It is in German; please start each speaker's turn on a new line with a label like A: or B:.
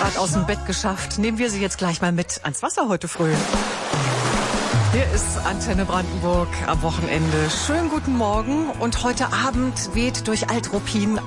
A: gerade aus dem Bett geschafft. Nehmen wir sie jetzt gleich mal mit ans Wasser heute früh. Hier ist Antenne Brandenburg am Wochenende. Schönen guten Morgen und heute Abend weht durch Alt-Ruppin